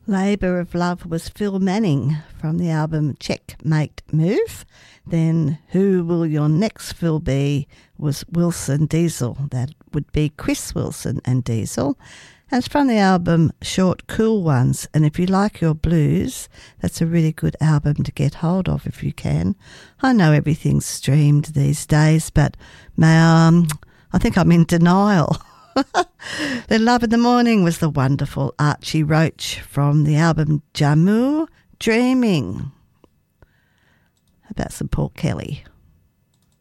Labour of Love was Phil Manning from the album Checkmate Move. Then Who Will Your Next Phil Be was Wilson Diesel. That would be Chris Wilson and Diesel. And it's from the album Short Cool Ones. And if you like your blues, that's a really good album to get hold of if you can. I know everything's streamed these days, but I think I'm in denial. Then Love in the Morning was the wonderful Archie Roach from the album Jammu Dreaming. How about some Paul Kelly?